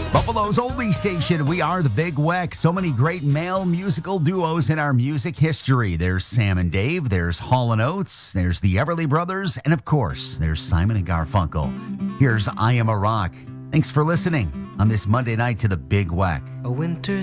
Buffalo's oldie station, we are the Big Weck. So many great male musical duos in our music history. There's Sam and Dave, there's Hall & Oates, there's the Everly Brothers, and of course, there's Simon and Garfunkel. Here's I Am a Rock. Thanks for listening on this Monday night to the Big Weck. A winter